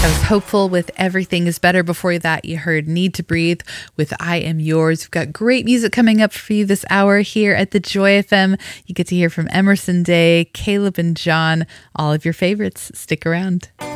That was Hopeful with Everything is Better. Before that, you heard Need to Breathe with I Am Yours. We've got great music coming up for you this hour here at the Joy FM. You get to hear from Emerson Day, Caleb and John, all of your favorites. Stick around.